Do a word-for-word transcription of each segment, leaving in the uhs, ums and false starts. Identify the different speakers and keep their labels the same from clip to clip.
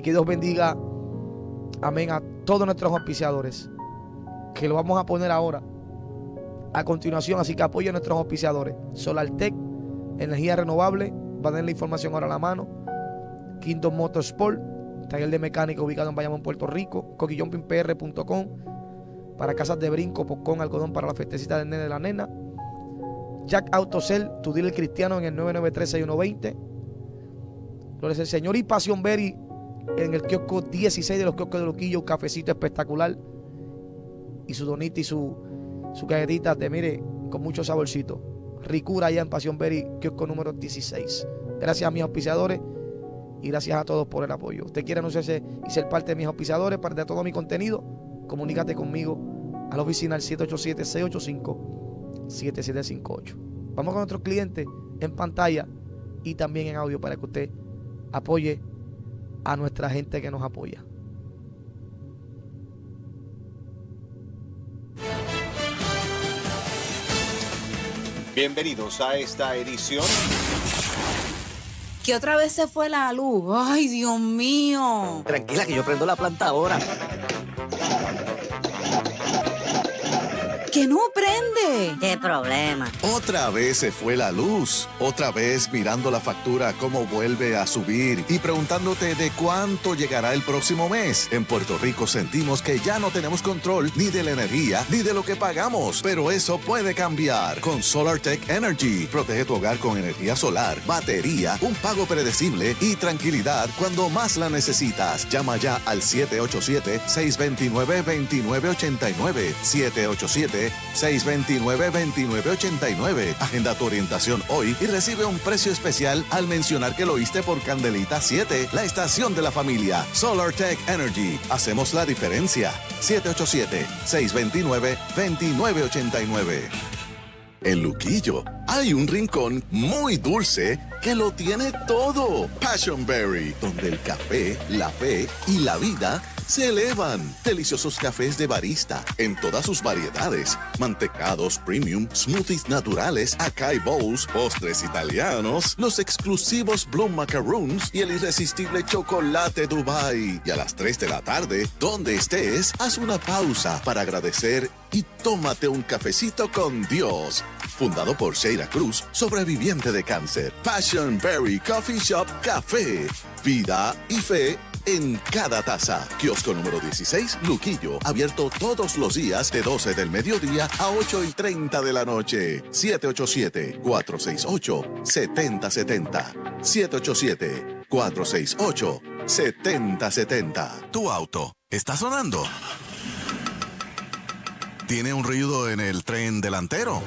Speaker 1: que Dios bendiga, amén, a todos nuestros auspiciadores, que lo vamos a poner ahora a continuación, así que apoyen a nuestros auspiciadores. SolarTech, energía renovable, va a tener la información ahora a la mano. Kingdom Motorsport, taller de mecánica ubicado en Bayamón, Puerto Rico. coqui jumping p r punto com, para casas de brinco, popcorn, algodón para la festecita del nene de la nena. Jack Autocel, tu dealer cristiano, en el nueve nueve tres, seis uno dos cero. Gloria al Señor. Y Passion Berry en el kiosco dieciséis de los kioscos de Luquillo, un cafecito espectacular. Y su donita y su, su galletita de, mire, con mucho saborcito. Ricura allá en Passion Berry, kiosco número dieciséis. Gracias a mis auspiciadores y gracias a todos por el apoyo. Usted quiere anunciarse y ser parte de mis auspiciadores, parte de todo mi contenido, comunícate conmigo a la oficina al siete ocho siete, seis ocho cinco, siete siete cinco ocho. Vamos con nuestros clientes en pantalla y también en audio para que usted apoye a nuestra gente que nos apoya.
Speaker 2: Bienvenidos a esta edición.
Speaker 3: Que otra vez se fue la luz. Ay, Dios mío.
Speaker 4: Tranquila, que yo prendo la planta ahora.
Speaker 3: Que no prende.
Speaker 4: ¿Qué problema?
Speaker 5: Otra vez se fue la luz. Otra vez mirando la factura cómo vuelve a subir y preguntándote de cuánto llegará el próximo mes. En Puerto Rico sentimos que ya no tenemos control ni de la energía ni de lo que pagamos, pero eso puede cambiar con SolarTech Energy. Protege tu hogar con energía solar, batería, un pago predecible y tranquilidad cuando más la necesitas. Llama ya al siete ocho siete, seis dos nueve, dos nueve ocho nueve. siete ocho siete, seis dos nueve, dos nueve ocho nueve. Agenda tu orientación hoy y recibe un precio especial al mencionar que lo oíste por Candelita siete, la estación de la familia. SolarTech Energy. Hacemos la diferencia. siete ocho siete, seis dos nueve, dos nueve ocho nueve. En Luquillo hay un rincón muy dulce que lo tiene todo. Passion Berry, donde el café, la fe y la vida se elevan. Deliciosos cafés de barista en todas sus variedades. Mantecados premium, smoothies naturales, acai bowls, postres italianos, los exclusivos Bloom Macaroons y el irresistible chocolate Dubai. Y a las tres de la tarde, donde estés, haz una pausa para agradecer y tómate un cafecito con Dios. Fundado por Sheila Cruz, sobreviviente de cáncer. Passion Berry Coffee Shop Café. Vida y fe en cada taza. Kiosco número dieciséis, Luquillo. Abierto todos los días de doce del mediodía a ocho y treinta de la noche. siete ocho siete, cuatro seis ocho, siete cero siete cero. siete ocho siete, cuatro seis ocho, siete cero siete cero.
Speaker 6: Tu auto está sonando. Tiene un ruido en el tren delantero.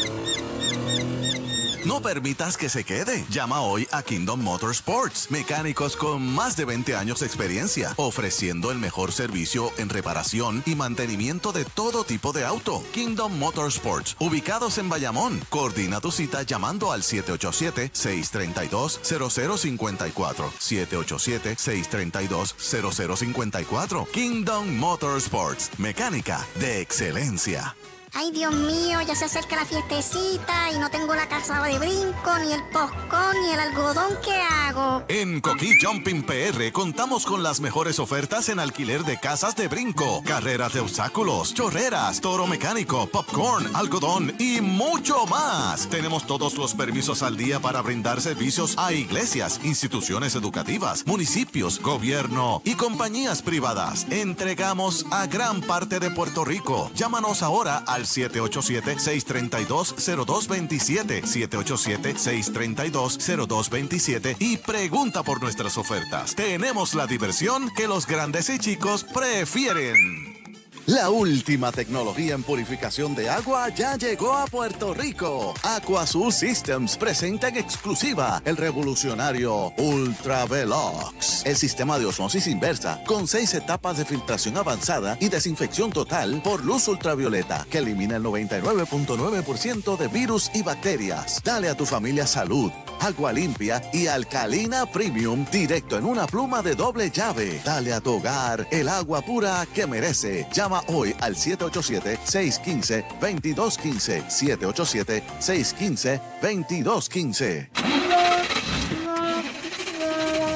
Speaker 6: No permitas que se quede. Llama hoy a Kingdom Motorsports, mecánicos con más de veinte años de experiencia, ofreciendo el mejor servicio en reparación y mantenimiento de todo tipo de auto. Kingdom Motorsports, ubicados en Bayamón. Coordina tu cita llamando al siete ocho siete, seis tres dos, cero cero cinco cuatro. siete ocho siete, seis tres dos, cero cero cinco cuatro. Kingdom Motorsports, mecánica de excelencia.
Speaker 7: Ay, Dios mío, ya se acerca la fiestecita y no tengo la casa de brinco, ni el popcorn, ni el algodón. ¿Qué hago?
Speaker 6: En Coqui Jumping P R contamos con las mejores ofertas en alquiler de casas de brinco, carreras de obstáculos, chorreras, toro mecánico, popcorn, algodón y mucho más. Tenemos todos los permisos al día para brindar servicios a iglesias, instituciones educativas, municipios, gobierno y compañías privadas. Entregamos a gran parte de Puerto Rico. Llámanos ahora al siete ocho siete, seis tres dos, cero dos dos siete, siete ocho siete, seis tres dos, cero dos dos siete y pregunta por nuestras ofertas. Tenemos la diversión que los grandes y chicos prefieren.
Speaker 5: La última tecnología en purificación de agua ya llegó a Puerto Rico. AquaSur Systems presenta en exclusiva el revolucionario Ultra Velox, el sistema de osmosis inversa con seis etapas de filtración avanzada y desinfección total por luz ultravioleta que elimina el noventa y nueve punto nueve por ciento de virus y bacterias. Dale a tu familia salud, agua limpia y alcalina premium directo en una pluma de doble llave. Dale a tu hogar el agua pura que merece. Llama hoy al siete ocho siete, seis uno cinco, dos dos uno cinco. siete ocho siete, seis uno cinco, dos dos uno cinco.